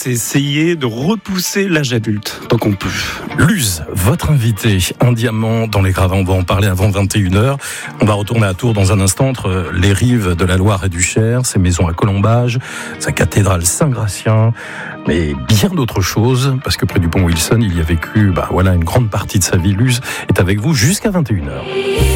c'est essayer de repousser l'âge adulte tant qu'on peut. Luz, votre invité, un diamant dans les gravats, on va en parler avant 21h. On va retourner à Tours dans un instant entre les rives de la Loire et du Cher, ses maisons à Colombages, sa cathédrale Saint-Gratien, mais bien d'autres choses, parce que près du pont Wilson, il y a vécu une grande partie de sa vie. Luz est avec vous jusqu'à 21h.